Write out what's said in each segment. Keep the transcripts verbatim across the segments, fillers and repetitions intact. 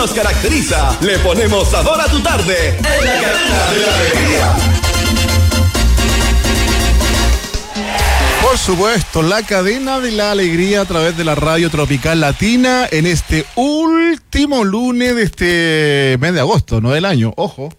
nos caracteriza. Le ponemos sabor a tu tarde en la cadena de la alegría. Por supuesto, la cadena de la alegría a través de la radio Tropical Latina en este último lunes de este mes de agosto, no del año, ojo,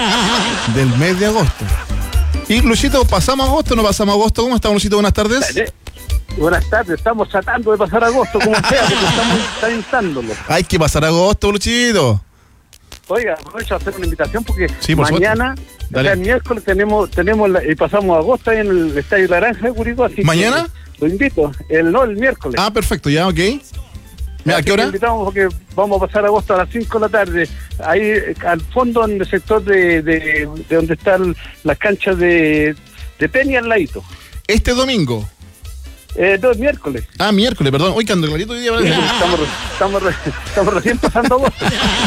del mes de agosto. Y Luchito, ¿pasamos agosto o no pasamos agosto? ¿Cómo estamos, Luchito? Buenas tardes. Dale. Buenas tardes, estamos tratando de pasar agosto como sea, porque estamos calentándolo. Hay que pasar agosto, Luchito. Oiga, aprovecho a hacer una invitación porque sí, por mañana, o sea, el miércoles tenemos, tenemos la, y pasamos agosto ahí en el Estadio Laranja de Curicó, así ¿mañana? Que lo invito, el no, el miércoles. Ah, perfecto, ya, ok. Mira, ¿a qué hora? Invitamos porque vamos a pasar agosto a las cinco de la tarde, ahí al fondo en el sector de, de, de donde están las canchas de, de tenis al ladito. ¿Este domingo? Eh, no, miércoles. Ah, miércoles, perdón. Uy, cuando clarito hoy día. Estamos, estamos, estamos recién pasando agosto.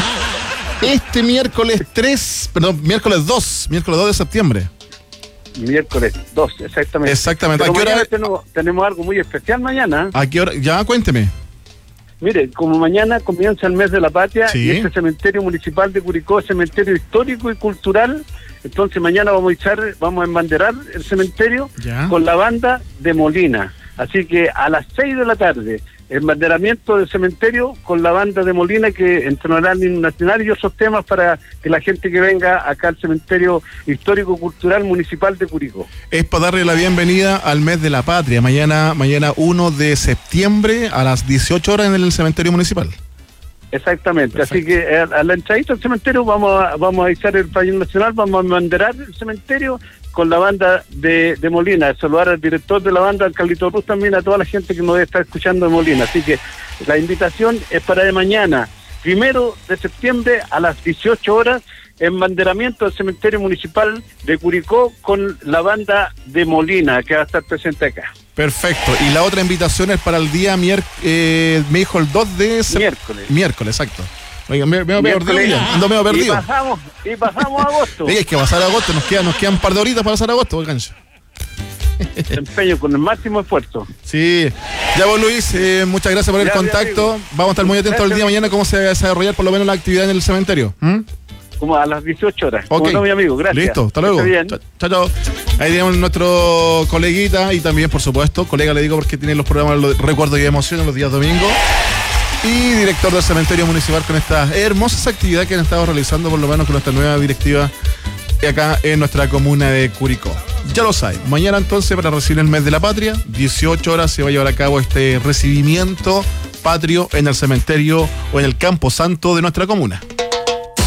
Este miércoles tres, perdón, miércoles dos, miércoles dos de septiembre. Miércoles dos, exactamente. Exactamente. Pero ¿A qué hora? Tenemos, tenemos algo muy especial mañana. ¿A qué hora? Ya, cuénteme. Mire, como mañana comienza el mes de la patria, sí, y este cementerio municipal de Curicó es cementerio histórico y cultural, entonces mañana vamos a echar, vamos a embanderar el cementerio ya, con la banda de Molina. Así que a las seis de la tarde, embanderamiento del cementerio con la banda de Molina, que entrenará el himno nacional y otros temas para que la gente que venga acá al cementerio histórico cultural municipal de Curicó. Es para darle la bienvenida al mes de la patria, mañana mañana uno de septiembre a las dieciocho horas en el cementerio municipal. Exactamente. Perfecto. Así que a, a la entradita del cementerio vamos a, vamos a izar el pañuelo nacional, vamos a embanderar el cementerio con la banda de, de Molina, saludar al director de la banda, al Carlito Ruz, también a toda la gente que nos está escuchando de Molina. Así que la invitación es para de mañana, primero de septiembre a las dieciocho horas, embanderamiento del cementerio municipal de Curicó con la banda de Molina, que va a estar presente acá. Perfecto. Y la otra invitación es para el día miércoles, eh, me dijo el dos de septiembre. Miércoles. Miércoles, exacto. Oiga, me veo perdido. Ando medio perdido. Y pasamos, y pasamos a agosto. Oye, es que pasar a agosto, nos quedan, nos quedan un par de horitas para pasar a agosto, oigan. Empeño con el máximo esfuerzo. Sí. Ya vos, Luis, eh, muchas gracias por el ya, contacto. Vamos a estar muy atentos gracias. El día de mañana cómo se va a desarrollar por lo menos la actividad en el cementerio. ¿Mm? Como a las dieciocho horas. Okay. Como no, mi amigo, gracias. Listo, hasta luego. Chao, chao. Ahí tenemos nuestro coleguita y también, por supuesto, colega le digo porque tiene los programas los Recuerdos y Emociones los días domingos. Y director del cementerio municipal con estas hermosas actividades que han estado realizando, por lo menos con nuestra nueva directiva acá en nuestra comuna de Curicó. Ya lo saben, mañana entonces para recibir el mes de la patria, dieciocho horas se va a llevar a cabo este recibimiento patrio en el cementerio o en el campo santo de nuestra comuna.